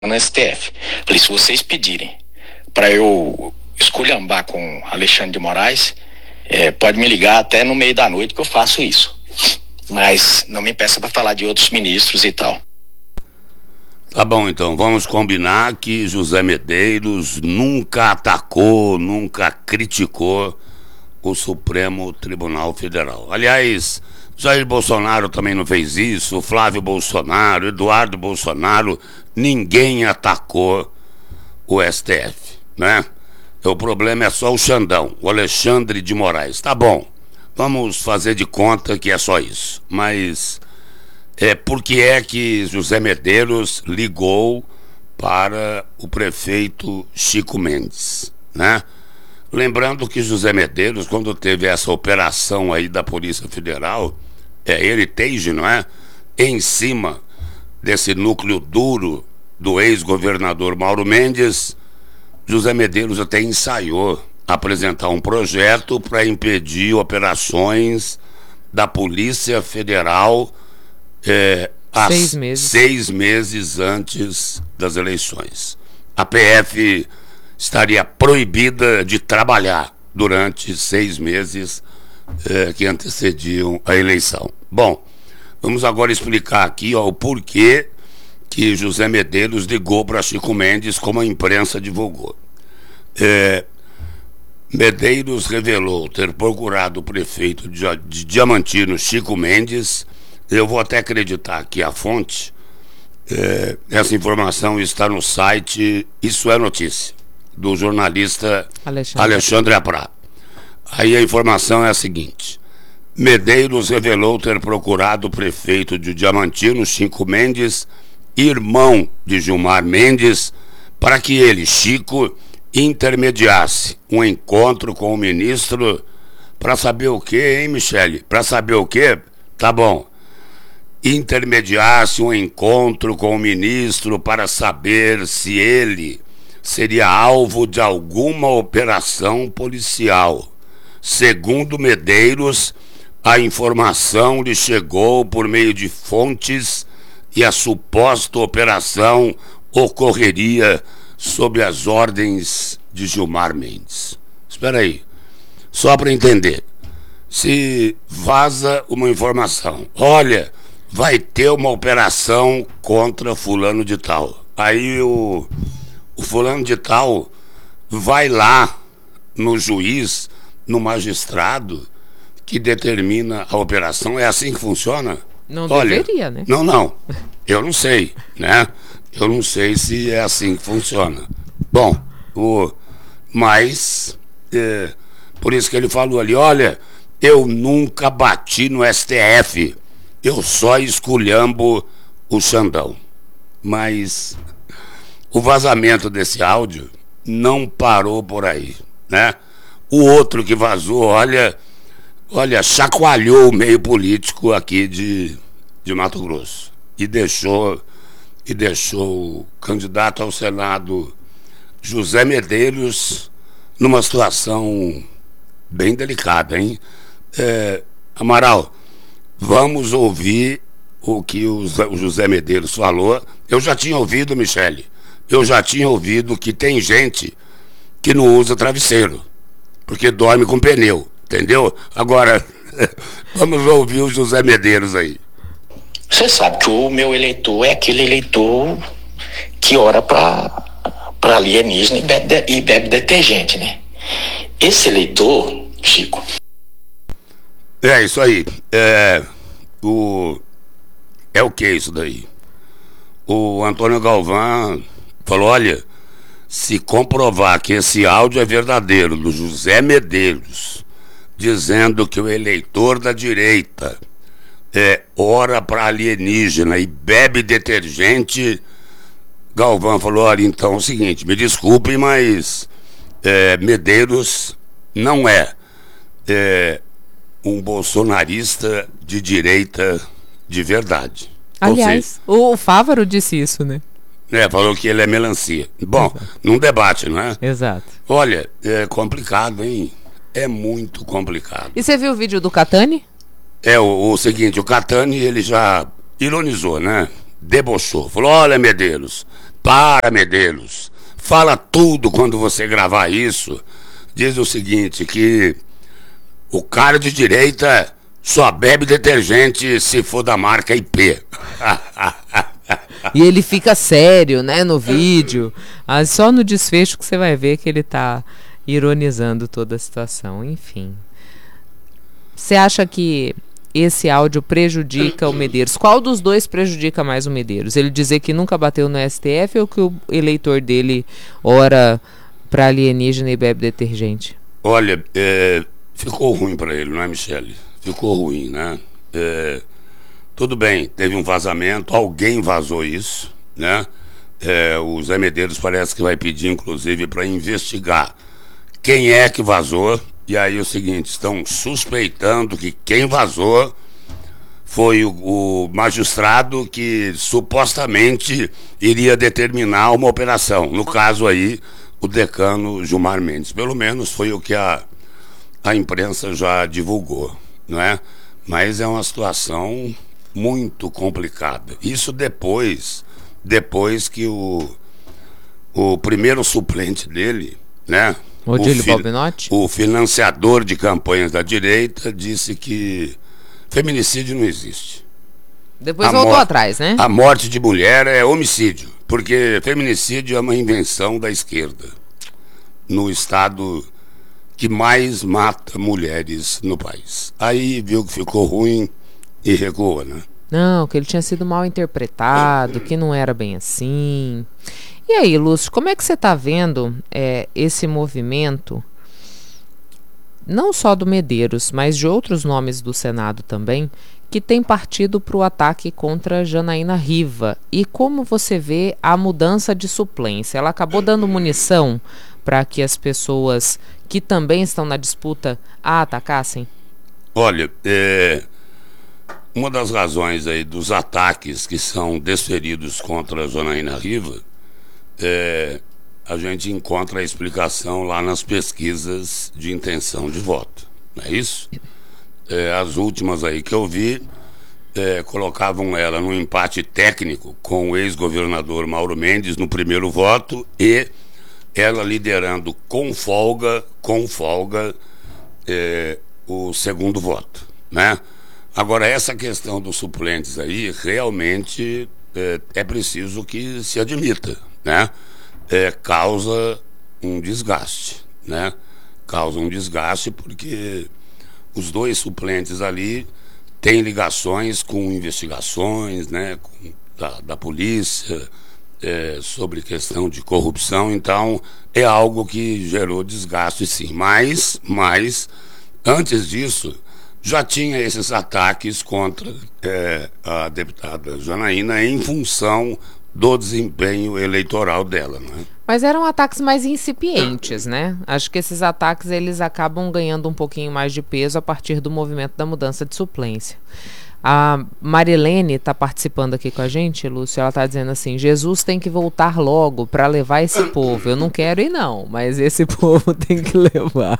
no STF. Falei, se vocês pedirem para eu esculhambar com Alexandre de Moraes, pode me ligar até no meio da noite que eu faço isso. Mas não me peça para falar de outros ministros e tal. Tá bom, então, vamos combinar que José Medeiros nunca atacou, nunca criticou o Supremo Tribunal Federal. Aliás, Jair Bolsonaro também não fez isso, Flávio Bolsonaro, Eduardo Bolsonaro, ninguém atacou o STF, né? O problema é só o Xandão, o Alexandre de Moraes. Tá bom, vamos fazer de conta que é só isso, mas por que é que José Medeiros ligou para o prefeito Chico Mendes, né? Lembrando que José Medeiros, quando teve essa operação aí da Polícia Federal, Heritage, não é? Em cima desse núcleo duro do ex-governador Mauro Mendes, José Medeiros até ensaiou apresentar um projeto para impedir operações da Polícia Federal 6 meses antes das eleições. A PF estaria proibida de trabalhar durante 6 meses que antecediam a eleição. Bom, vamos agora explicar aqui o porquê que José Medeiros ligou para Chico Mendes, como a imprensa divulgou. Medeiros revelou ter procurado o prefeito de Diamantino, Chico Mendes. Eu vou até acreditar aqui a fonte. Essa informação está no site Isso é Notícia, do jornalista Alexandre Aprá. Aí a informação é a seguinte: Medeiros revelou ter procurado o prefeito de Diamantino, Chico Mendes, irmão de Gilmar Mendes, para que ele, Chico, intermediasse um encontro com o ministro para saber o quê, hein, Michele? Para saber o quê? Tá bom. Intermediasse um encontro com o ministro para saber se ele seria alvo de alguma operação policial. Segundo Medeiros, a informação lhe chegou por meio de fontes e a suposta operação ocorreria sob as ordens de Gilmar Mendes. Espera aí, só para entender. Se vaza uma informação, olha, vai ter uma operação contra fulano de tal. Aí o fulano de tal vai lá no juiz, no magistrado que determina a operação. É assim que funciona? Não deveria, né? Não, eu não sei, né? Eu não sei se é assim que funciona. Bom, mas por isso que ele falou ali, olha, eu nunca bati no STF, eu só esculhambo o Xandão. Mas o vazamento desse áudio não parou por aí, né? O outro que vazou, olha, chacoalhou o meio político aqui de Mato Grosso e deixou o candidato ao Senado José Medeiros numa situação bem delicada, hein? Amaral, vamos ouvir o que o José Medeiros falou. Eu já tinha ouvido, Michele, que tem gente que não usa travesseiro, porque dorme com pneu, entendeu? Agora, vamos ouvir o José Medeiros aí. Você sabe que o meu eleitor é aquele eleitor que ora para alienígena e bebe detergente, né? Esse eleitor, Chico... É isso aí. É o que isso daí? O Antônio Galvão falou, olha, se comprovar que esse áudio é verdadeiro, do José Medeiros, dizendo que o eleitor da direita ora para alienígena e bebe detergente, Galvão falou, olha, então é o seguinte, me desculpem, mas Medeiros não é um bolsonarista de direita de verdade. Aliás, o Fávaro disse isso, né? Falou que ele é melancia. Bom, exato. Num debate, não é? Exato. Olha, é complicado, hein? É muito complicado. E você viu o vídeo do Catani? O seguinte, o Catani, ele já ironizou, né? Debochou. Falou, olha, Medeiros, Para, Medeiros. Fala tudo quando você gravar isso. Diz o seguinte, que o cara de direita só bebe detergente se for da marca IP. E ele fica sério, né, no vídeo. Só no desfecho que você vai ver que ele tá ironizando toda a situação. Enfim. Você acha que esse áudio prejudica o Medeiros? Qual dos dois prejudica mais o Medeiros? Ele dizer que nunca bateu no STF ou que o eleitor dele ora pra alienígena e bebe detergente? Olha, ficou ruim para ele, não é, Michele? Ficou ruim, né? Tudo bem, teve um vazamento, alguém vazou isso, né? O Zé Medeiros parece que vai pedir, inclusive, para investigar quem é que vazou. E aí é o seguinte, estão suspeitando que quem vazou foi o magistrado que supostamente iria determinar uma operação. No caso aí, o decano Gilmar Mendes. Pelo menos foi o que a imprensa já divulgou, não é? Mas é uma situação muito complicada. Isso depois que o primeiro suplente dele, né? Odílio Balbinotti? O financiador de campanhas da direita disse que feminicídio não existe. Depois voltou atrás, né? A morte de mulher é homicídio, porque feminicídio é uma invenção da esquerda no estado que mais mata mulheres no país. Aí viu que ficou ruim e recuou, né? Não, que ele tinha sido mal interpretado, que não era bem assim. E aí, Lúcio, como é que você está vendo esse movimento, não só do Medeiros, mas de outros nomes do Senado também, que tem partido para o ataque contra Janaína Riva? E como você vê a mudança de suplência? Ela acabou dando munição para que as pessoas que também estão na disputa a atacassem? Olha, uma das razões aí dos ataques que são desferidos contra a Janaína Riva, a gente encontra a explicação lá nas pesquisas de intenção de voto, não é isso? As últimas aí que eu vi colocavam ela num empate técnico com o ex-governador Mauro Mendes no primeiro voto e ela liderando com folga o segundo voto, né? Agora, essa questão dos suplentes aí, realmente é preciso que se admita, né? Causa um desgaste, né? Causa um desgaste porque os dois suplentes ali têm ligações com investigações, né? Da polícia, sobre questão de corrupção, então é algo que gerou desgaste, sim. Mas antes disso, já tinha esses ataques contra a deputada Janaína em função do desempenho eleitoral dela, né? Mas eram ataques mais incipientes, né? Acho que esses ataques eles acabam ganhando um pouquinho mais de peso a partir do movimento da mudança de suplência. A Marilene está participando aqui com a gente, Lúcio. Ela está dizendo assim: Jesus tem que voltar logo para levar esse povo. Eu não quero ir não, mas esse povo tem que levar.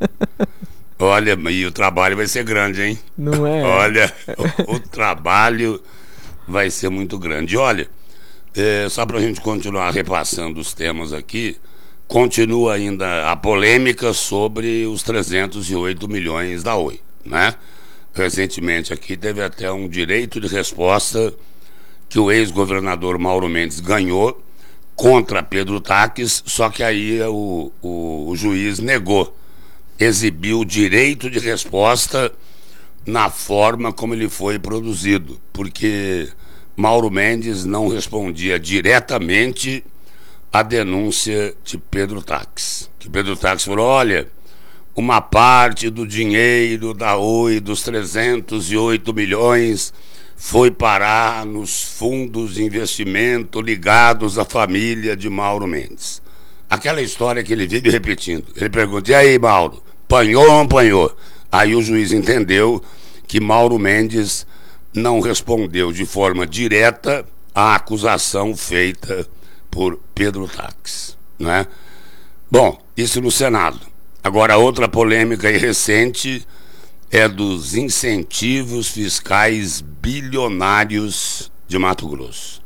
Olha, e o trabalho vai ser grande, hein? Não é? Olha, o trabalho vai ser muito grande. Olha, só para a gente continuar repassando os temas aqui, continua ainda a polêmica sobre os 308 milhões da Oi, né? Recentemente aqui teve até um direito de resposta que o ex-governador Mauro Mendes ganhou contra Pedro Taques, só que aí o juiz negou, exibiu o direito de resposta na forma como ele foi produzido, porque Mauro Mendes não respondia diretamente à denúncia de Pedro Taques. Que Pedro Taques falou: olha, uma parte do dinheiro da Oi, dos 308 milhões, foi parar nos fundos de investimento ligados à família de Mauro Mendes. Aquela história que ele vive repetindo. Ele pergunta: e aí, Mauro, apanhou ou não apanhou? Aí o juiz entendeu que Mauro Mendes não respondeu de forma direta à acusação feita por Pedro Taques, né? Bom, isso no Senado. Agora, outra polêmica e recente é dos incentivos fiscais bilionários de Mato Grosso.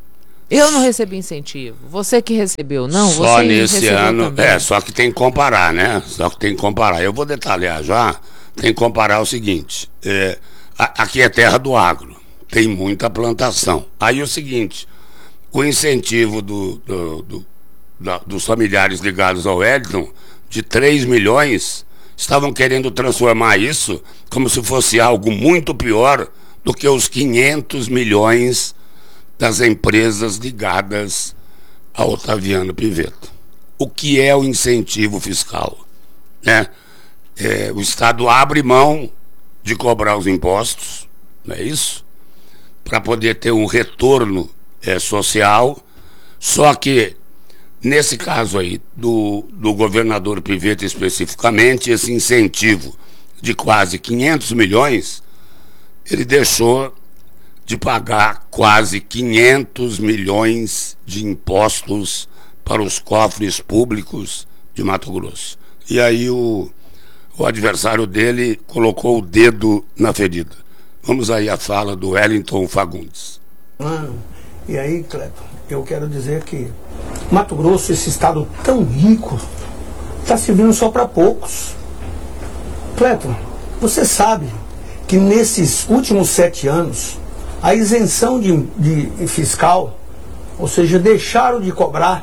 Eu não recebi incentivo. Você que recebeu, não? Só você nesse ano. também. Só que tem que comparar, né? Só que tem que comparar. Eu vou detalhar já. Tem que comparar o seguinte: aqui é terra do agro, tem muita plantação. Aí o seguinte: o incentivo dos familiares ligados ao Wellington, de 3 milhões, estavam querendo transformar isso como se fosse algo muito pior do que os 500 milhões das empresas ligadas a Otaviano Pivetta. O que é o incentivo fiscal? Né? O Estado abre mão de cobrar os impostos, não é isso? Para poder ter um retorno social, só que nesse caso aí do governador Pivetta especificamente, esse incentivo de quase 500 milhões, ele deixou de pagar quase 500 milhões de impostos para os cofres públicos de Mato Grosso. E aí o adversário dele colocou o dedo na ferida. Vamos aí à fala do Wellington Fagundes. E aí, Cleto, eu quero dizer que Mato Grosso, esse estado tão rico, está servindo só para poucos. Cleto, você sabe que nesses últimos 7 anos, a isenção de fiscal, ou seja, deixaram de cobrar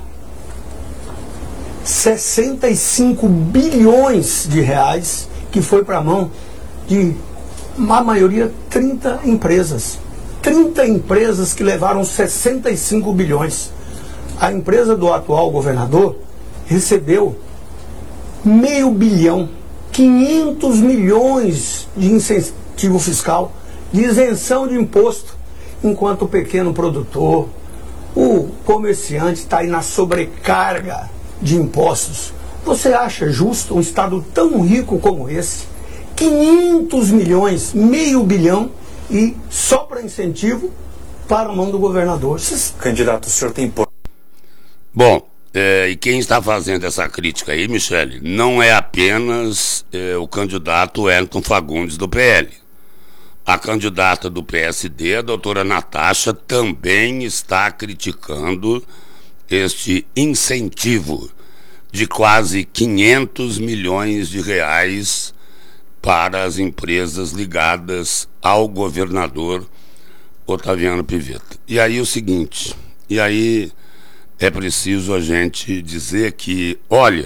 65 bilhões de reais, que foi para a mão de, a maioria, 30 empresas. 30 empresas que levaram 65 bilhões. A empresa do atual governador recebeu meio bilhão, 500 milhões de incentivo fiscal, de isenção de imposto, enquanto o pequeno produtor, o comerciante está aí na sobrecarga de impostos. Você acha justo um estado tão rico como esse, 500 milhões, meio bilhão, e só para incentivo para a mão do governador? Candidato, o senhor tem... Bom, e quem está fazendo essa crítica aí, Michele, não é apenas o candidato Wellington Fagundes do PL. A candidata do PSD, a doutora Natasha, também está criticando este incentivo de quase 500 milhões de reais para as empresas ligadas ao governador Otaviano Pivetta. E aí o seguinte, é preciso a gente dizer que, olha,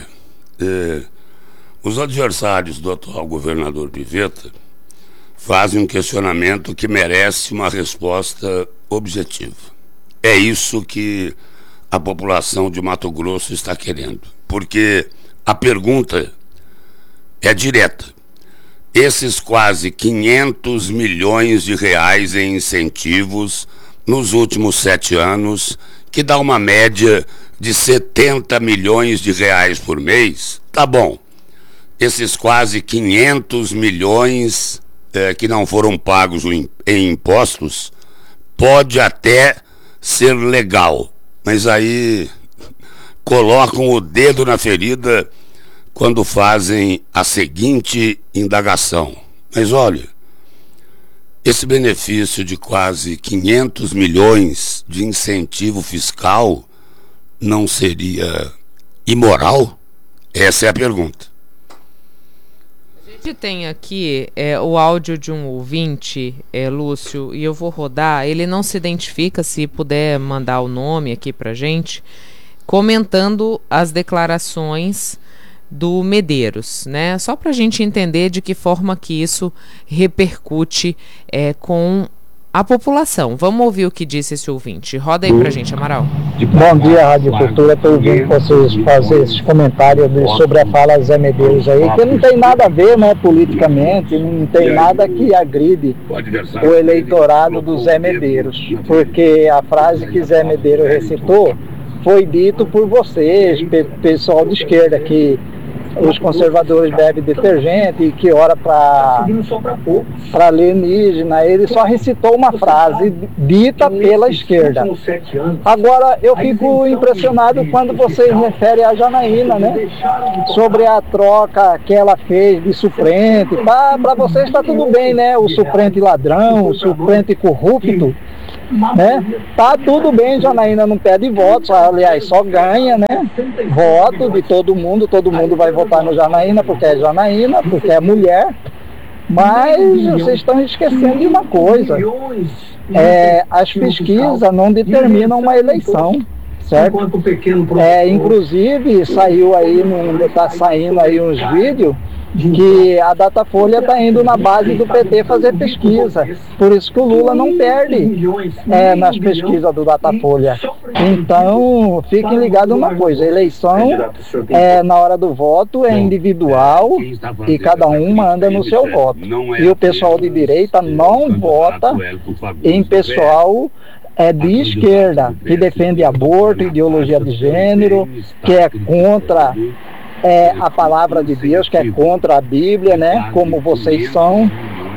os adversários do atual governador Pivetta fazem um questionamento que merece uma resposta objetiva. É isso que a população de Mato Grosso está querendo, porque a pergunta é direta. Esses quase 500 milhões de reais em incentivos nos últimos 7 anos, que dá uma média de 70 milhões de reais por mês, tá bom. Esses quase 500 milhões que não foram pagos em impostos, pode até ser legal, mas aí colocam o dedo na ferida quando fazem a seguinte indagação. Mas olha, esse benefício de quase 500 milhões de incentivo fiscal não seria imoral? Essa é a pergunta. A gente tem aqui o áudio de um ouvinte, Lúcio, e eu vou rodar. Ele não se identifica, se puder mandar o nome aqui pra gente, comentando as declarações do Medeiros, né? Só para a gente entender de que forma que isso repercute com a população. Vamos ouvir o que disse esse ouvinte. Roda aí pra gente, Amaral. Bom dia, Rádio Cultura. Estou ouvindo vocês fazer esses comentários sobre a fala Zé Medeiros aí, que não tem nada a ver, né, politicamente, não tem nada que agride o eleitorado do Zé Medeiros, porque a frase que Zé Medeiros recitou foi dito por vocês, pessoal de esquerda, que os conservadores bebem detergente e que ora para alienígena. Ele só recitou uma frase dita pela esquerda. Agora, eu fico impressionado quando vocês referem a Janaína, né? Sobre a troca que ela fez de suplente. Para vocês está tudo bem, né? O suplente ladrão, o suplente corrupto. né? Tá tudo bem, Janaína não pede votos, aliás, só ganha, né? Voto de todo mundo vai votar no Janaína porque é Janaína, porque é mulher. Mas vocês estão esquecendo de uma coisa. As pesquisas não determinam uma eleição, certo? Inclusive está saindo aí uns vídeos que a Datafolha está indo na base do PT fazer pesquisa. Por isso que o Lula não perde nas pesquisas do Datafolha. Então, fiquem ligados numa coisa, a eleição na hora do voto é individual e cada um manda no seu voto. E o pessoal de direita não vota em pessoal de esquerda, que defende aborto, ideologia de gênero, que é contra a palavra de Deus, que é contra a Bíblia, né? Como vocês são.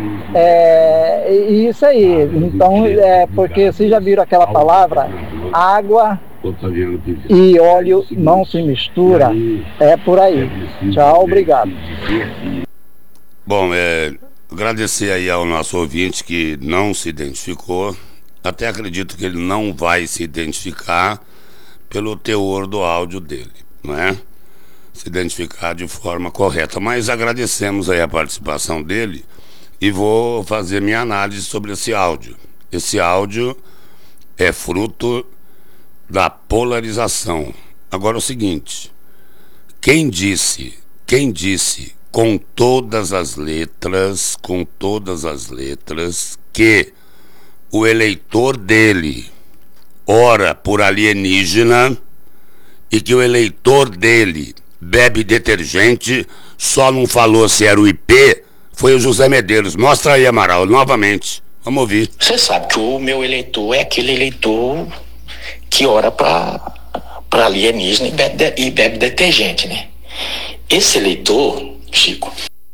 Isso aí. Então, porque vocês já viram aquela palavra, água e óleo não se mistura. É por aí. Tchau, obrigado. Bom, agradecer aí ao nosso ouvinte que não se identificou. Até acredito que ele não vai se identificar pelo teor do áudio dele, não é? Se identificar de forma correta, mas agradecemos aí a participação dele e vou fazer minha análise sobre esse áudio. Esse áudio é fruto da polarização. Agora o seguinte, quem disse com todas as letras que o eleitor dele ora por alienígena e que o eleitor dele bebe detergente, só não falou se era o IP, foi o José Medeiros. Mostra aí, Amaral, novamente. Vamos ouvir. Você sabe que o meu eleitor é aquele eleitor que ora para alienígena e bebe detergente, né? Esse eleitor, Chico...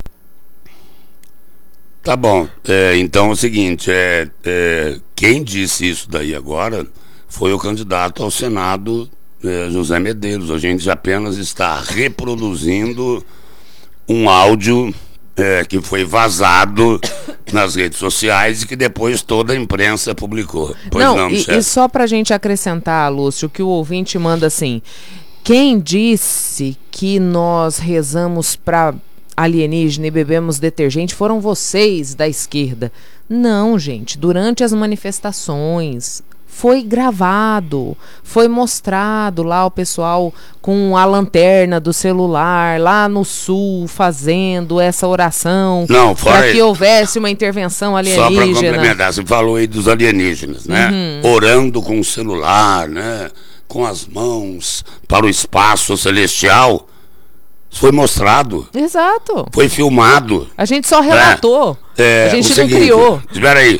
Tá bom, então é o seguinte, quem disse isso daí agora foi o candidato ao Senado, José Medeiros. A gente apenas está reproduzindo um áudio que foi vazado nas redes sociais e que depois toda a imprensa publicou. Pois não, e só pra gente acrescentar, Lúcio, que o ouvinte manda assim, quem disse que nós rezamos para alienígena e bebemos detergente foram vocês da esquerda. Não, gente, durante as manifestações foi gravado, foi mostrado lá o pessoal com a lanterna do celular lá no sul fazendo essa oração para que houvesse uma intervenção alienígena. Só para complementar, você falou aí dos alienígenas, né? Orando com o celular, né? Com as mãos para o espaço celestial. Foi mostrado. Exato. Foi filmado. A gente só relatou. A gente não criou. Espera aí.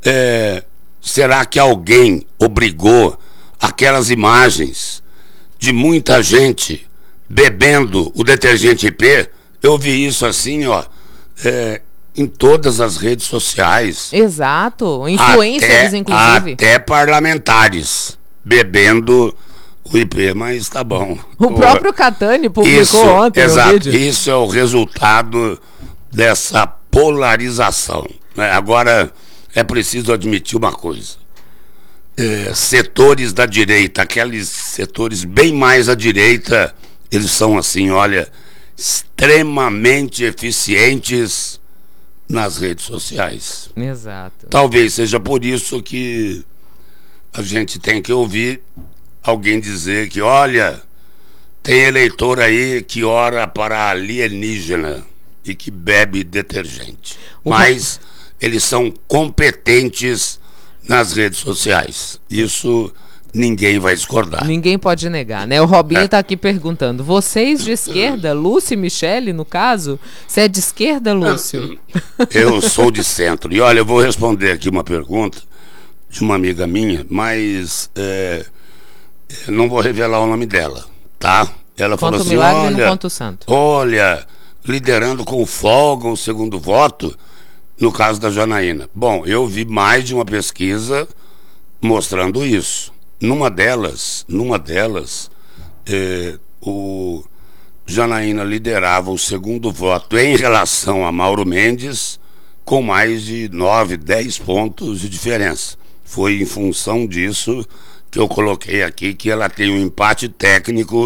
Será que alguém obrigou aquelas imagens de muita gente bebendo o detergente IP? Eu vi isso assim, ó, em todas as redes sociais. Exato. Influencers, inclusive. Até parlamentares bebendo o IP, mas tá bom. O próprio Catani publicou ontem exato, o vídeo. Isso é o resultado dessa polarização, né? Agora, é preciso admitir uma coisa. Setores da direita, aqueles setores bem mais à direita, eles são assim, olha, extremamente eficientes nas redes sociais. Exato. Talvez seja por isso que a gente tem que ouvir alguém dizer que, olha, tem eleitor aí que ora para alienígena e que bebe detergente. Mas eles são competentes nas redes sociais. Isso ninguém vai discordar. Ninguém pode negar, né? O Robinho está aqui perguntando, vocês de esquerda, Lúcio e Michele, no caso, você é de esquerda, Lúcio? Eu sou de centro. E olha, eu vou responder aqui uma pergunta de uma amiga minha, mas não vou revelar o nome dela, tá? Ela falou assim, milagre, não conta o santo. Olha, liderando com folga o segundo voto, no caso da Janaína. Bom, eu vi mais de uma pesquisa mostrando isso. Numa delas, o Janaína liderava o segundo voto em relação a Mauro Mendes com mais de 9, 10 pontos de diferença. Foi em função disso que eu coloquei aqui que ela tem um empate técnico